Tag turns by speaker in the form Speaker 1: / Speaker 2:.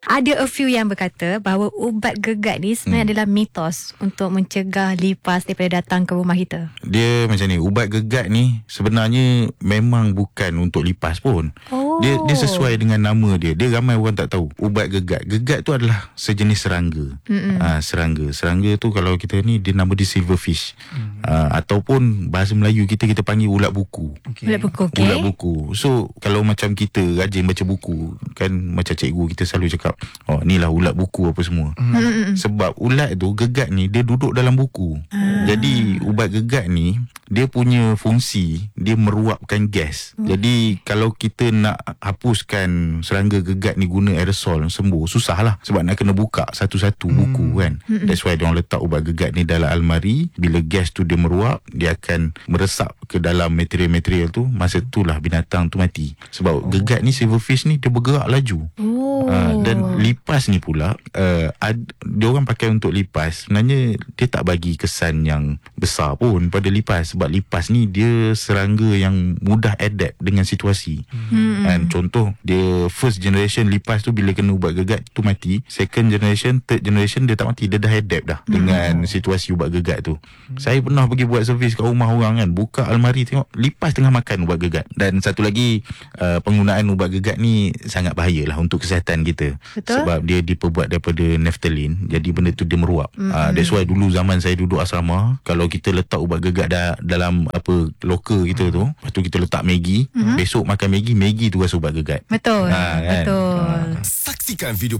Speaker 1: Ada a few yang berkata bahawa ubat gegat ni sebenarnya adalah mitos untuk mencegah lipas daripada datang ke rumah kita.
Speaker 2: Dia macam ni, ubat gegat ni sebenarnya memang bukan untuk lipas pun. Dia sesuai dengan nama dia. Dia ramai orang tak tahu. Ubat gegat. Gegat tu adalah sejenis serangga. Serangga tu kalau kita ni, dia nama dia silverfish. Ataupun bahasa Melayu kita panggil ulat buku.
Speaker 1: Ulat buku, okey.
Speaker 2: Ulat buku. So kalau macam kita rajin baca buku, kan macam cikgu kita selalu cakap, oh inilah ulat buku apa semua. Sebab ulat tu, gegat ni, dia duduk dalam buku. Jadi ubat gegat ni, dia punya fungsi, dia meruapkan gas. Jadi kalau kita nak hapuskan serangga gegat ni guna aerosol, sembuh, susah lah. Sebab nak kena buka satu-satu buku kan. That's why diorang letak ubat gegat ni dalam almari. Bila gas tu dia meruap, dia akan meresap ke dalam material-material tu. Masa itulah binatang tu mati. Sebab gegat ni, silverfish ni, dia bergerak laju. Dan lipas ni pula, diorang pakai untuk lipas, sebenarnya dia tak bagi kesan yang besar pun pada lipas. Sebab lipas ni dia serangga yang mudah adapt dengan situasi. Contoh, dia first generation lipas tu bila kena ubat gegat tu mati. Second generation, third generation dia tak mati. Dia dah adapt dah dengan situasi ubat gegat tu. Saya pernah pergi buat servis kat rumah orang kan, buka almari tengok lipas tengah makan ubat gegat. Dan satu lagi, penggunaan ubat gegat ni sangat bahayalah untuk kesihatan kita.
Speaker 1: Betul?
Speaker 2: Sebab dia diperbuat daripada naftalin. Jadi benda tu dia meruap. That's why dulu zaman saya duduk asrama, kalau kita letak ubat gegat dalam loker kita tu, lepas tu kita letak Maggi, besok makan Maggi tu rasa ubat gegat.
Speaker 1: Betul.
Speaker 2: Kan?
Speaker 1: Betul.
Speaker 3: Saksikan video